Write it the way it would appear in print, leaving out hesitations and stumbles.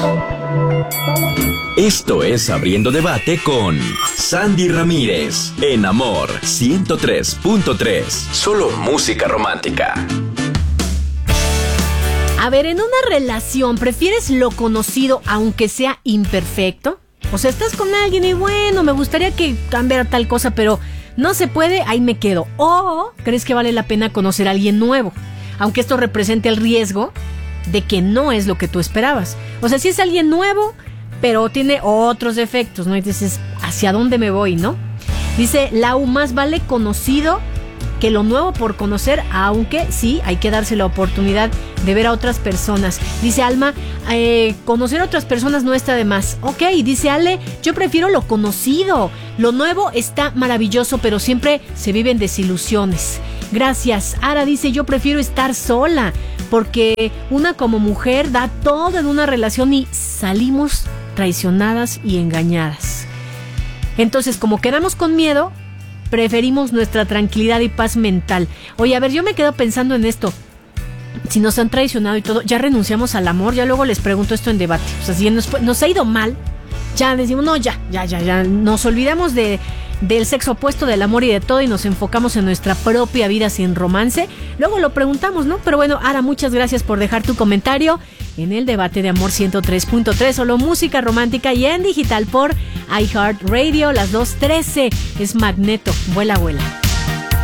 Esto es Abriendo Debate con Sandy Ramírez, en Amor 103.3. Solo música romántica. A ver, en una relación, ¿prefieres lo conocido aunque sea imperfecto? O sea, estás con alguien y bueno, me gustaría que cambiara tal cosa, pero no se puede, ahí me quedo. O ¿crees que vale la pena conocer a alguien nuevo? Aunque esto represente el riesgo de que no es lo que tú esperabas. O sea, si es alguien nuevo, pero tiene otros defectos, ¿no? Y dices, ¿hacia dónde me voy, no? Dice Lau, más vale conocido que lo nuevo por conocer, aunque sí, hay que darse la oportunidad de ver a otras personas. Dice Alma, conocer a otras personas no está de más. Ok, dice Ale, yo prefiero lo conocido. Lo nuevo está maravilloso, pero siempre se viven desilusiones. Gracias. Ara dice, yo prefiero estar sola, porque una como mujer da todo en una relación y salimos traicionadas y engañadas. Entonces, como quedamos con miedo, preferimos nuestra tranquilidad y paz mental. Oye, a ver, yo me quedo pensando en esto. Si nos han traicionado y todo, ya renunciamos al amor. Ya luego les pregunto esto en debate. O sea, si nos ha ido mal, ya decimos, no, ya. Nos olvidamos del sexo opuesto, del amor y de todo, y nos enfocamos en nuestra propia vida sin romance. Luego lo preguntamos, ¿no? Pero bueno, Ara, muchas gracias por dejar tu comentario en el debate de Amor 103.3, solo música romántica y en digital por iHeartRadio, las 2:13. Es Magneto, vuela, vuela.